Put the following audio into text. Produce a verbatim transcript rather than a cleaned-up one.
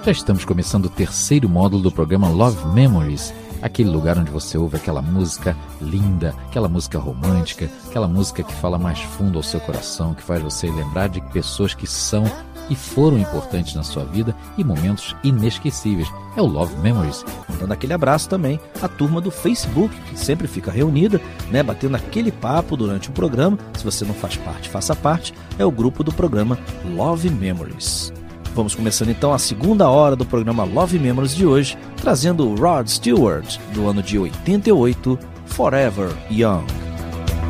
Já estamos começando o terceiro módulo do programa Love Memories, aquele lugar onde você ouve aquela música linda, aquela música romântica, aquela música que fala mais fundo ao seu coração, que faz você lembrar de pessoas que são e foram importantes na sua vida e momentos inesquecíveis. É o Love Memories. Dando aquele abraço também à turma do Facebook, que sempre fica reunida, né, batendo aquele papo durante o programa. Se você não faz parte, faça parte. É o grupo do programa Love Memories. Vamos começando então a segunda hora do programa Love Memories de hoje, trazendo o Rod Stewart, do ano de oitenta e oito, Forever Young.